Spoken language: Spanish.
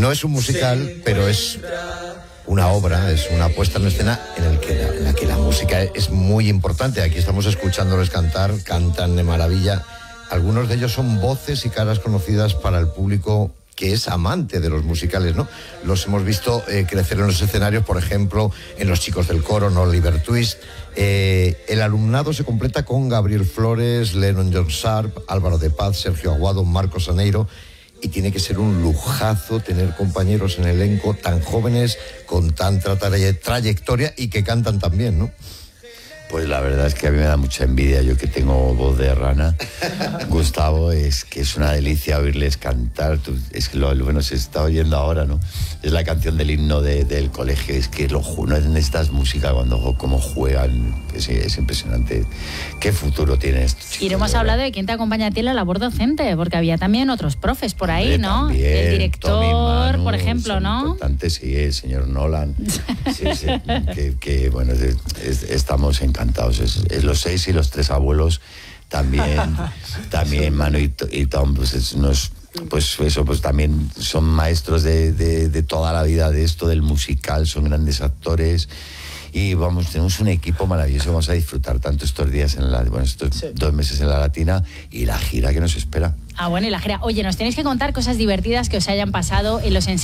No es un musical, pero es una obra, es una puesta en escena en la que la música es muy importante. Aquí estamos escuchándoles cantar, cantan de maravilla. Algunos de ellos son voces y caras conocidas para el público que es amante de los musicales, ¿no? Los hemos visto crecer en los escenarios, por ejemplo, en Los Chicos del Coro, en Oliver Twist. El alumnado se completa con Gabriel Flores, Lennon John Sharp, Álvaro de Paz, Sergio Aguado, Marcos Saneiro. Y tiene que ser un lujazo tener compañeros en el elenco tan jóvenes, con tanta trayectoria y que cantan tan bien, ¿no? Pues la verdad es que a mí me da mucha envidia, yo que tengo voz de rana. Gustavo, es que es una delicia oírles cantar. Es que lo bueno se está oyendo ahora, ¿no? Es la canción del himno del colegio. Es que no necesitas música cuando como juegan. Es impresionante. ¿Qué futuro tiene esto, chicos? Y no hemos hablado de quién te acompaña a ti en la labor docente, porque había también otros profes por ahí, ¿no? También, el director, Manu, por ejemplo, ¿no? Importante, sí, el señor Nolan. Sí, que bueno, estamos encantados. Es los 6 y los 3 abuelos también Manu y Tom, pues también son maestros de toda la vida de esto, del musical, son grandes actores. Y tenemos un equipo maravilloso, vamos a disfrutar tanto estos días estos 2 meses en la Latina y la gira que nos espera. Bueno, y la gira. Oye, nos tenéis que contar cosas divertidas que os hayan pasado en los ensayos.